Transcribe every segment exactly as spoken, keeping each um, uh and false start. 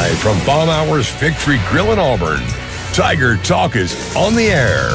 Live from Baumhower's Victory Grill in Auburn, Tiger Talk is on the air.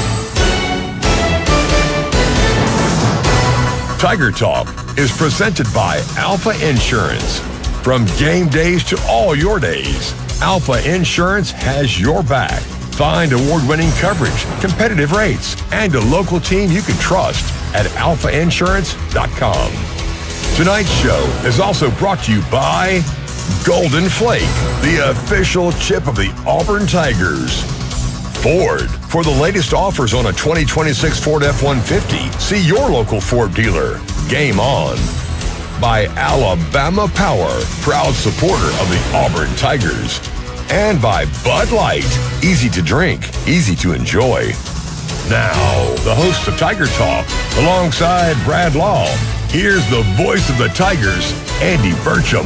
Tiger Talk is presented by Alpha Insurance. From game days to all your days, Alpha Insurance has your back. Find award-winning coverage, competitive rates, and a local team you can trust at alpha insurance dot com. Tonight's show is also brought to you by Golden Flake, the official chip of the Auburn Tigers. Ford, for the latest offers on a twenty twenty-six Ford F one fifty, see your local Ford dealer. Game on. By Alabama Power, proud supporter of the Auburn Tigers. And by Bud Light, easy to drink, easy to enjoy. Now, the host of Tiger Talk, alongside Brad Law, here's the voice of the Tigers, Andy Burcham.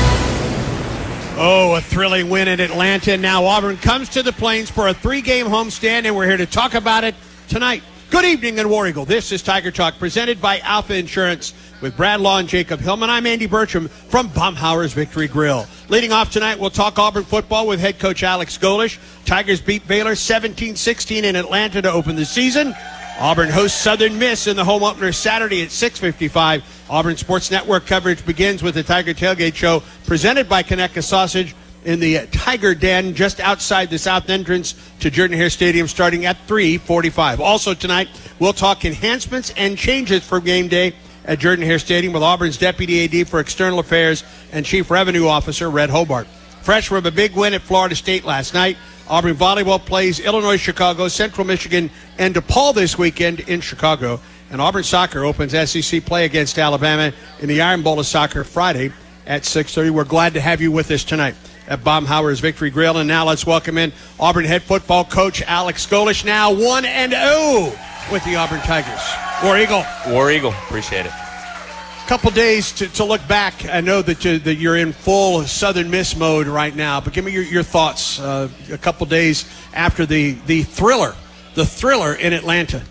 Oh, a thrilling win in Atlanta. Now Auburn comes to the Plains for a three-game homestand, and we're here to talk about it tonight. Good evening in War Eagle. This is Tiger Talk, presented by Alpha Insurance with Brad Law and Jacob Hillman. I'm Andy Burcham from Baumhower's Victory Grill. Leading off tonight, we'll talk Auburn football with head coach Alex Golesh. Tigers beat Baylor seventeen sixteen in Atlanta to open the season. Auburn hosts Southern Miss in the home opener Saturday at six fifty-five. Auburn Sports Network coverage begins with the Tiger Tailgate Show presented by Conecuh Sausage in the Tiger Den just outside the south entrance to Jordan-Hare Stadium starting at three forty-five. Also tonight, we'll talk enhancements and changes for game day at Jordan-Hare Stadium with Auburn's Deputy A D for External Affairs and Chief Revenue Officer Red Hobart. Fresh from a big win at Florida State last night, Auburn volleyball plays Illinois, Chicago, Central Michigan, and DePaul this weekend in Chicago. And Auburn soccer opens S E C play against Alabama in the Iron Bowl of Soccer Friday at six thirty. We're glad to have you with us tonight at Baumhower's Victory Grill. And now let's welcome in Auburn head football coach Alex Golesh, now one and oh with the Auburn Tigers. War Eagle. War Eagle. Appreciate it. Couple days to, to look back. I know that, you, that you're in full Southern Miss mode right now, but give me your, your thoughts uh, a couple days after the, the thriller, the thriller in Atlanta.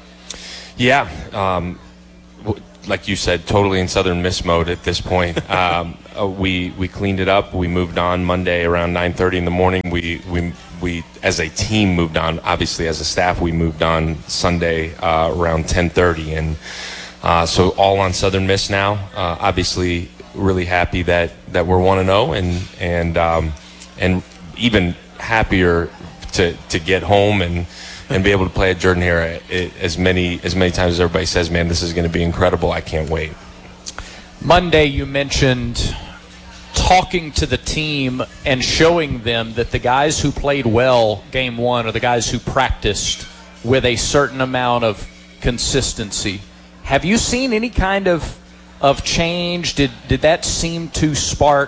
Yeah, um, like you said, totally in Southern Miss mode at this point. um, uh, we we cleaned it up. We moved on Monday around nine thirty in the morning. We we we as a team moved on. Obviously, as a staff, we moved on Sunday uh, around ten thirty, and uh, so all on Southern Miss now. Uh, obviously, really happy that, that we're one and zero, and and um, and even happier to to get home and. and be able to play at Jordan-Hare as many as many times as everybody says, man, this is going to be incredible. I can't wait. Monday, you mentioned talking to the team and showing them that the guys who played well game one are the guys who practiced with a certain amount of consistency. Have you seen any kind of of change? Did did that seem to spark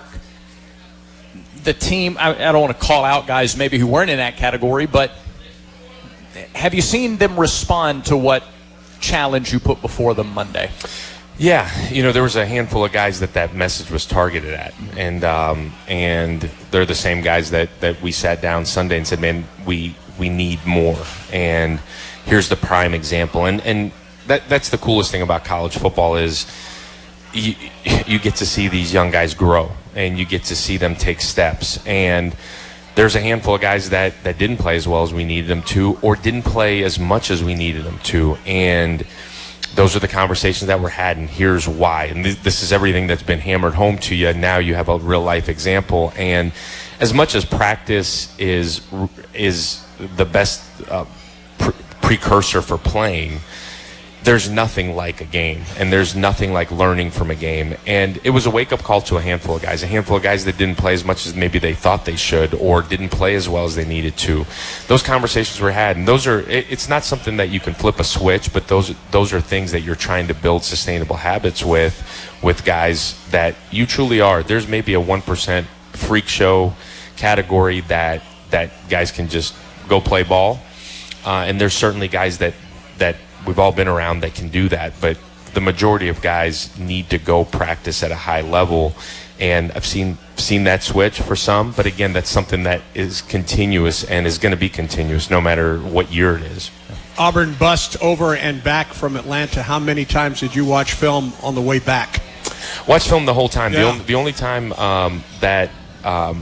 the team? I, I don't want to call out guys maybe who weren't in that category, but have you seen them respond to what challenge you put before them Monday? Yeah, you know, there was a handful of guys that that message was targeted at, and um, and they're the same guys that, that we sat down Sunday and said, man, we we need more, and here's the prime example. And and that that's the coolest thing about college football is you, you get to see these young guys grow, and you get to see them take steps. And there's a handful of guys that, that didn't play as well as we needed them to, or didn't play as much as we needed them to. And those are the conversations that were had, and here's why. And th- this is everything that's been hammered home to you. Now you have a real-life example. And as much as practice is is the best uh, pre- precursor for playing, there's nothing like a game, and there's nothing like learning from a game. And it was a wake-up call to a handful of guys, a handful of guys that didn't play as much as maybe they thought they should, or didn't play as well as they needed to. Those conversations were had, and those are, it, it's not something that you can flip a switch, but those those are things that you're trying to build sustainable habits with, with guys that you truly are. There's maybe a one percent freak show category that, that guys can just go play ball, uh, and there's certainly guys that that we've all been around that can do that, but the majority of guys need to go practice at a high level, and I've seen seen that switch for some, but again, that's something that is continuous and is going to be continuous no matter what year it is. Auburn bust over and back from Atlanta. How many times did you watch film on the way back? Watch film the whole time. Yeah. The, only, the only time um, that um,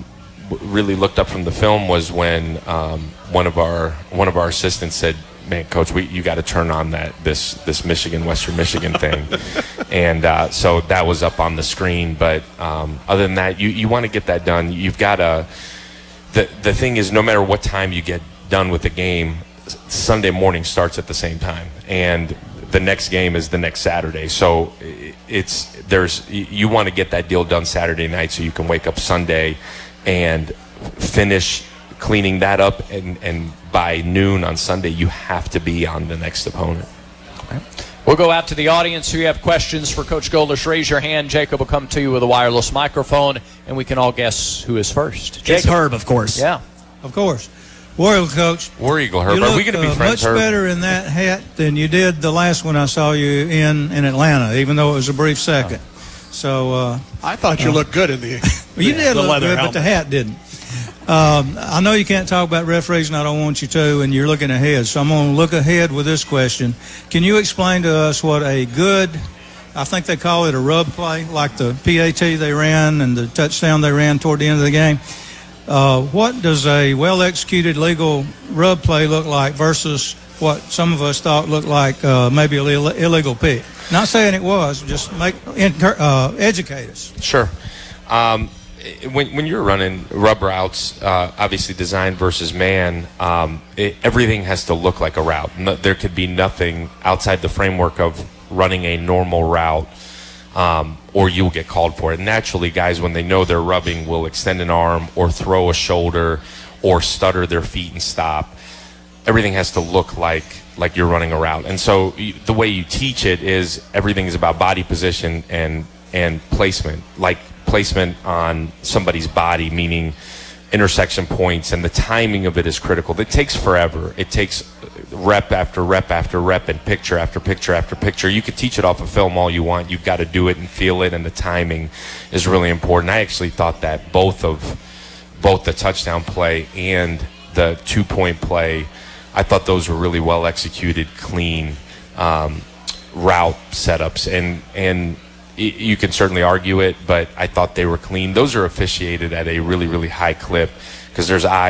w- really looked up from the film was when um, one of our one of our assistants said, "Man, Coach, we you got to turn on that this this Michigan Western Michigan thing," and uh, so that was up on the screen. But um, other than that, you you want to get that done. You've got to. The the thing is, no matter what time you get done with the game, Sunday morning starts at the same time, and the next game is the next Saturday. So it's there's you want to get that deal done Saturday night so you can wake up Sunday and finish cleaning that up, and, and by noon on Sunday you have to be on the next opponent. We'll go out to the audience. If you have questions for Coach Golesh, raise your hand. Jacob will come to you with a wireless microphone, and we can all guess who is first. Jacob. It's Herb, of course. Yeah. Of course. War Eagle Coach. War Eagle, Herb. You Are look, we going to be uh, friends, much Herb? better in that hat than you did the last one I saw you in in Atlanta, even though it was a brief second. So uh, I thought you uh, looked good in the. well, you did the look leather good, helmet. but the hat didn't. Um, I know you can't talk about referees, and I don't want you to, and you're looking ahead. So I'm going to look ahead with this question. Can you explain to us what a good, I think they call it a rub play, like the P A T they ran and the touchdown they ran toward the end of the game? Uh, what does a well-executed legal rub play look like versus what some of us thought looked like uh, maybe an Ill- illegal pick? Not saying it was, just make uh, educate us. Sure. Um, when when you're running rub routes, uh, obviously designed versus man, um, it, everything has to look like a route. No, there could be nothing outside the framework of running a normal route, um, or you'll get called for it. Naturally, guys, when they know they're rubbing, will extend an arm or throw a shoulder or stutter their feet and stop. Everything has to look like like you're running a route. And so you, the way you teach it is everything is about body position and and placement, like placement on somebody's body, meaning intersection points, and the timing of it is critical. It takes forever. It takes rep after rep after rep and picture after picture after picture. You could teach it off of film all you want. You've got to do it and feel it, and the timing is really important. I actually thought that both of both the touchdown play and the two-point play, I thought those were really well executed, clean um, route setups, and and you can certainly argue it, but I thought they were clean. Those are officiated at a really, really high clip because there's eyes